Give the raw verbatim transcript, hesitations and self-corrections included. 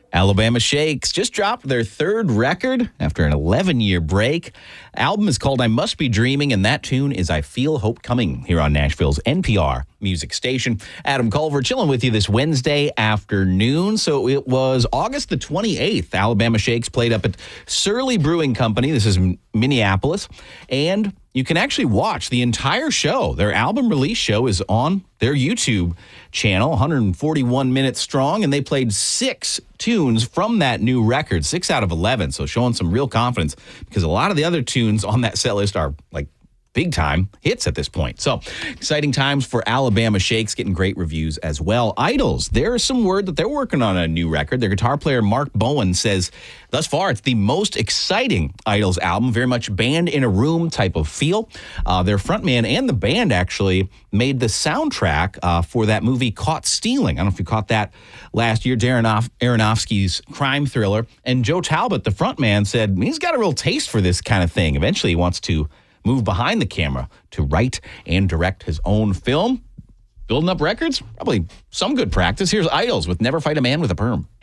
Alabama Shakes just dropped their third record after an eleven-year break. Album is called I Must Be Dreaming, and that tune is I Feel Hope Coming here on Nashville's N P R music station. Adam Culver chilling with you this Wednesday afternoon. So it was August the twenty-eighth. Alabama Shakes played up at Surly Brewing Company. This is Minneapolis. And you can actually watch the entire show. Their album release show is on their YouTube channel, one hundred forty-one minutes strong, and they played six tunes from that new record, six out of eleven, so showing some real confidence because a lot of the other tunes on that set list are like big-time hits at this point. So exciting times for Alabama Shakes, getting great reviews as well. Idols, there's some word that they're working on a new record. Their guitar player, Mark Bowen, says thus far it's the most exciting Idols album, very much band in a room type of feel. Uh, their frontman and the band actually made the soundtrack uh, for that movie Caught Stealing. I don't know if you caught that last year, Darren Aronofsky's crime thriller. And Joe Talbot, the frontman, said he's got a real taste for this kind of thing. Eventually he wants to move behind the camera to write and direct his own film. Building up records, probably some good practice. Here's Idols with Never Fight a Man with a Perm.